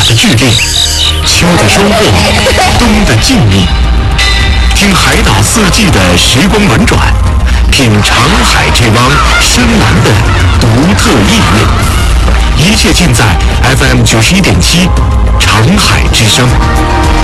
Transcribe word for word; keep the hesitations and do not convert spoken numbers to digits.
的剧烈，秋的收获，冬的静谧。听海岛四季的时光轮转，品长海这汪深蓝的独特意蕴。一切尽在 F M 九十一点七长海之声。